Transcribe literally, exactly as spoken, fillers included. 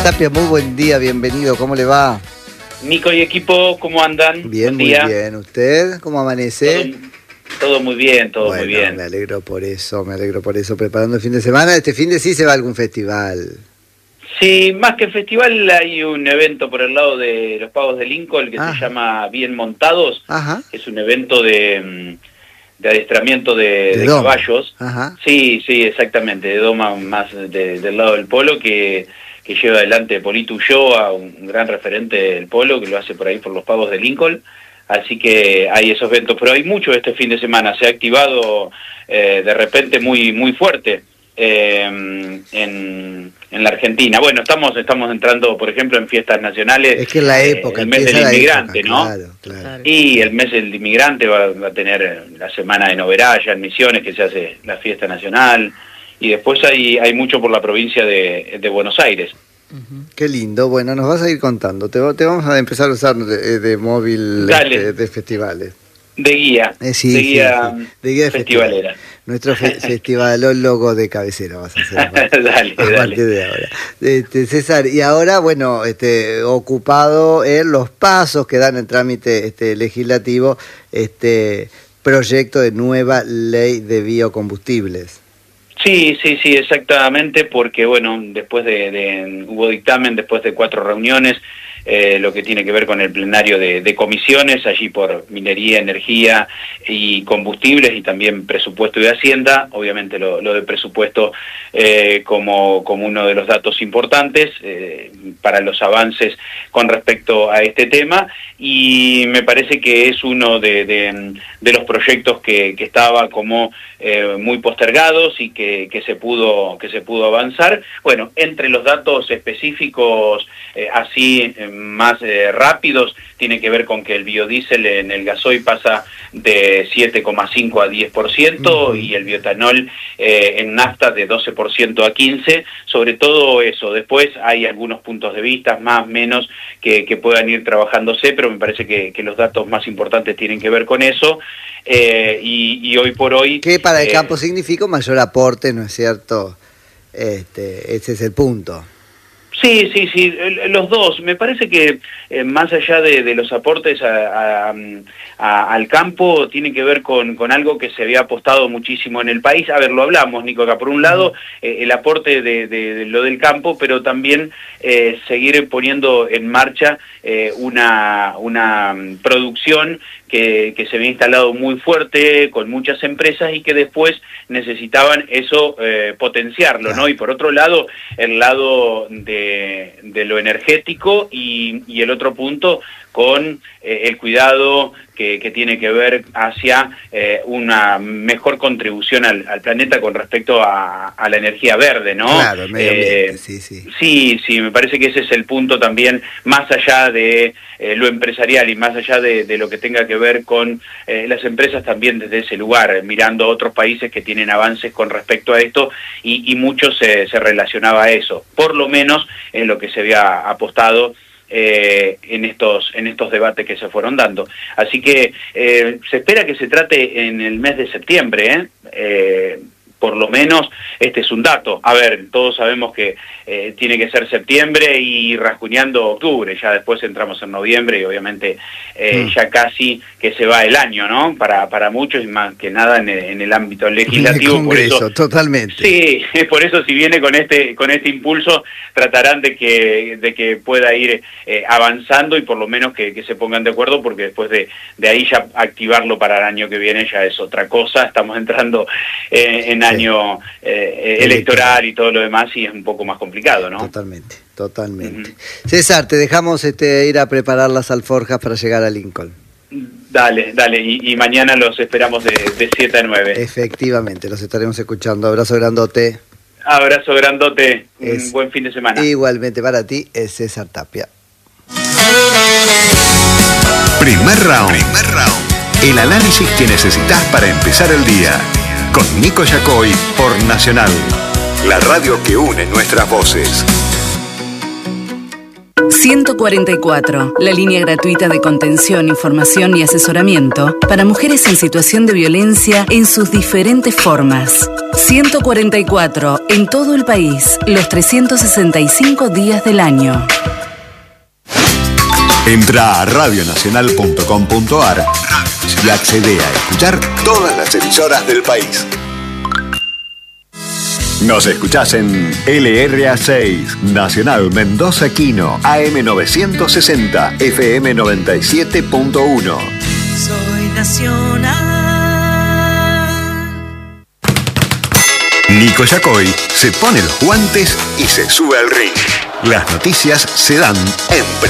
Tapia, muy buen día, bienvenido, ¿cómo le va? Nico y equipo, ¿cómo andan? Bien, muy bien. ¿Usted cómo amanece? Todo, todo muy bien, todo bueno, muy bien. Me alegro por eso, me alegro por eso. Preparando el fin de semana, este fin de sí se va a algún festival. Sí, más que festival hay un evento por el lado de los Pagos de Lincoln que Ajá. se llama Bien Montados. Ajá. Es un evento de, de adiestramiento de, De de doma. caballos. Ajá. Sí, sí, exactamente, de doma más de- del lado del polo que, que lleva adelante Polito Ulloa, un, un gran referente del polo que lo hace por ahí por los Pagos de Lincoln. Así que hay esos eventos, pero hay mucho este fin de semana, se ha activado eh, de repente muy muy fuerte eh, en, en la Argentina. Bueno, estamos estamos entrando, por ejemplo, en fiestas nacionales. Es que es la época, eh, el mes empieza del la inmigrante, época, ¿no? Claro, claro. Y el mes del inmigrante va, va a tener la semana de Noveraya en Misiones, que se hace la fiesta nacional, y después hay hay mucho por la provincia de, de Buenos Aires. Qué lindo, bueno, nos vas a ir contando. Te, te vamos a empezar a usar de, de móvil Dale. este, de festivales. De guía, Eh, sí, de sí, guía, sí. De guía de festivalera. festival. Nuestro fe festivalólogo de cabecera vas a ser a partir, Dale, a dale. partir de ahora. Este, César, y ahora, bueno, este, ocupado en los pasos que dan el trámite este, legislativo, este proyecto de nueva ley de biocombustibles. Sí, sí, sí, exactamente, porque bueno, después de, de hubo dictamen, después de cuatro reuniones, eh, lo que tiene que ver con el plenario de, de comisiones, allí por minería, energía y combustibles, y también presupuesto y Hacienda, obviamente lo, lo de presupuesto eh, como, como uno de los datos importantes eh, para los avances con respecto a este tema, y me parece que es uno de, de, de los proyectos que, que estaba como eh, muy postergados y que, que se pudo que se pudo avanzar. Bueno, entre los datos específicos eh, así eh, más eh, rápidos, tiene que ver con que el biodiesel en el gasoil pasa de siete coma cinco a diez por ciento uh-huh. y el bioetanol eh, en nafta de doce por ciento a quince por ciento, sobre todo eso. Después hay algunos puntos de vista, más, menos, que, que puedan ir trabajándose, pero me parece que, que los datos más importantes tienen que ver con eso. Eh, y, y hoy por hoy... Que para el eh, campo significa un mayor aporte, ¿no es cierto? Este, ese es el punto. Sí, sí, sí, los dos. Me parece que eh, más allá de, de los aportes a, a, a, al campo, tiene que ver con, con algo que se había apostado muchísimo en el país. A ver, lo hablamos, Nico, acá por un lado eh, el aporte de, de, de lo del campo, pero también eh, seguir poniendo en marcha eh, una, una producción que, que se había instalado muy fuerte con muchas empresas y que después necesitaban eso eh, potenciarlo, claro. ¿no? Y por otro lado, el lado de, de lo energético y, y el otro punto con eh, el cuidado que, que tiene que ver hacia eh, una mejor contribución al, al planeta con respecto a, a la energía verde, ¿no? Claro, el medio ambiente, eh, sí, sí. Sí, sí, me parece que ese es el punto también, más allá de eh, lo empresarial y más allá de, de lo que tenga que ver con eh, las empresas también desde ese lugar, mirando a otros países que tienen avances con respecto a esto y, y mucho se, se relacionaba a eso, por lo menos en lo que se había apostado Eh, en estos en estos debates que se fueron dando. Así que eh, se espera que se trate en el mes de septiembre, ¿eh? Eh, por lo menos este es un dato. A ver, todos sabemos que eh, tiene que ser septiembre y rasguñando octubre, ya después entramos en noviembre y obviamente eh, mm. ya casi que se va el año, ¿no? Para para muchos y más que nada en el, en el ámbito legislativo. En el Congreso, por eso, totalmente. Sí, por eso si viene con este con este impulso tratarán de que de que pueda ir eh, avanzando y por lo menos que, que se pongan de acuerdo, porque después de, de ahí ya activarlo para el año que viene ya es otra cosa. Estamos entrando eh, en año eh, electoral y todo lo demás y es un poco más complicado, ¿no? Totalmente, totalmente. Uh-huh. César, te dejamos este, ir a preparar las alforjas para llegar a Lincoln. Dale, dale, y, y mañana los esperamos de, de siete a nueve. Efectivamente, los estaremos escuchando. Abrazo grandote. Abrazo grandote, es, un buen fin de semana. Igualmente para ti, es César Tapia. Primer round. Primer round. El análisis que necesitas para empezar el día. Con Nico Yacoy por Nacional, la radio que une nuestras voces. ciento cuarenta y cuatro, la línea gratuita de contención, información y asesoramiento para mujeres en situación de violencia en sus diferentes formas. ciento cuarenta y cuatro, en todo el país, los trescientos sesenta y cinco días del año. Entra a radio nacional punto com punto ar y accede a escuchar todas las emisoras del país. Nos escuchás en L R A seis, Nacional Mendoza Quino, A M novecientos sesenta, F M noventa y siete punto uno. Soy nacional. Nico Yacoy se pone los guantes y se sube al ring. Las noticias se dan en